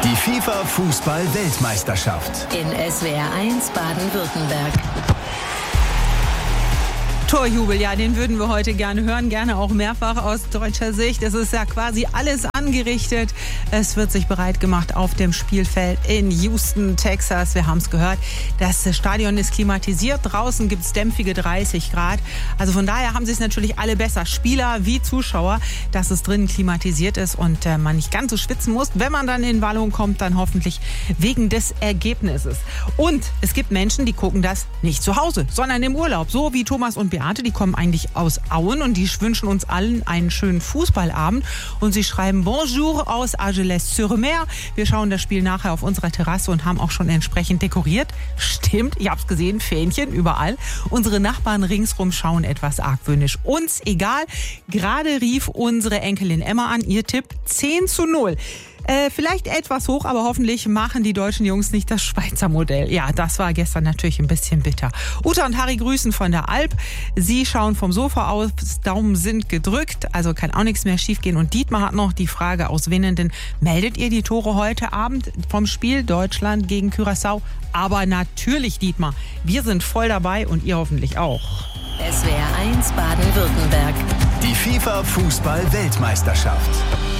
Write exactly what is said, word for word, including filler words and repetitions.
Die FIFA-Fußball-Weltmeisterschaft. In S W R eins Baden-Württemberg. Torjubel, ja, den würden wir heute gerne hören, gerne auch mehrfach aus deutscher Sicht. Es ist ja quasi alles angerichtet. Es wird sich bereit gemacht auf dem Spielfeld in Houston, Texas. Wir haben es gehört, das Stadion ist klimatisiert. Draußen gibt es dämpfige dreißig Grad. Also von daher haben sie es natürlich alle besser, Spieler wie Zuschauer, dass es drinnen klimatisiert ist und äh, man nicht ganz so schwitzen muss. Wenn man dann in Wallung kommt, dann hoffentlich wegen des Ergebnisses. Und es gibt Menschen, die gucken das nicht zu Hause, sondern im Urlaub. So wie Thomas und Beate. Die kommen eigentlich aus Auen und die wünschen uns allen einen schönen Fußballabend. Und sie schreiben Bonjour aus Argelès-sur-Mer. Wir schauen das Spiel nachher auf unserer Terrasse und haben auch schon entsprechend dekoriert. Stimmt, ich hab's gesehen, Fähnchen überall. Unsere Nachbarn ringsrum schauen etwas argwöhnisch. Uns egal. Gerade rief unsere Enkelin Emma an. Ihr Tipp zehn zu null. Äh, vielleicht etwas hoch, aber hoffentlich machen die deutschen Jungs nicht das Schweizer Modell. Ja, das war gestern natürlich ein bisschen bitter. Uta und Harry grüßen von der Alp. Sie schauen vom Sofa aus, Daumen sind gedrückt, also kann auch nichts mehr schiefgehen. Und Dietmar hat noch die Frage aus Winnenden. Meldet ihr die Tore heute Abend vom Spiel Deutschland gegen Curaçao? Aber natürlich, Dietmar, wir sind voll dabei und ihr hoffentlich auch. S W R eins Baden-Württemberg. Die FIFA-Fußball-Weltmeisterschaft.